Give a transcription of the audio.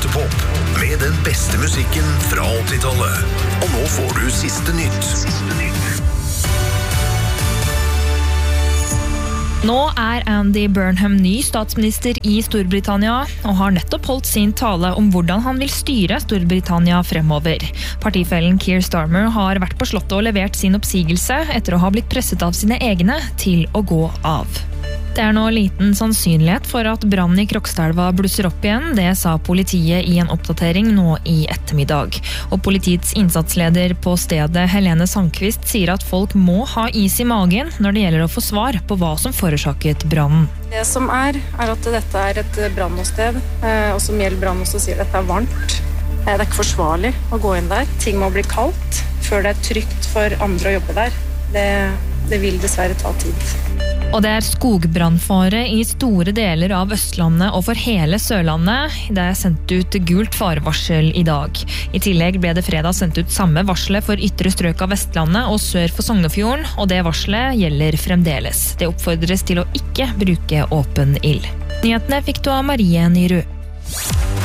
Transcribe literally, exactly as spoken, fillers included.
Luftepop med den beste musikken fra åttitallet. Og nå får du siste nytt. Siste nytt. Nå er Andy Burnham ny statsminister i Storbritannia, og har nettopp holdt sin tale om hvordan han vil styre Storbritannia fremover. Partifellen Keir Starmer har vært på slottet og levert sin oppsigelse etter å ha blitt presset av sine egne til å gå av. Det er nå liten sannsynlighet for at brannen i Krokstadelva blusser opp igjen, det sa politiet i en oppdatering nå i ettermiddag. Og politiets innsatsleder på stedet, Helene Sandqvist, sier at folk må ha is i magen når det gjelder å få svar på hva som forårsaket brannen. Det som er, er at dette er et brannåsted, og som gjelder brann også sier dette er varmt. Det er ikke forsvarlig å gå inn der. Ting må bli kaldt før det er trygt for andre å jobbe der. Det, det vil dessverre ta tid. Og det er skogbrannfare i store deler av Østlandet og for hele Sørlandet. Det er sendt ut gult farevarsel i dag. I tillegg ble det fredag sendt ut samme varslet for ytre strøk av Vestlandet og sør for Sognefjorden, og det varslet gjelder fremdeles. Det oppfordres til å ikke bruke åpen ild. Nyhetene fikk du av Marie Nyrud.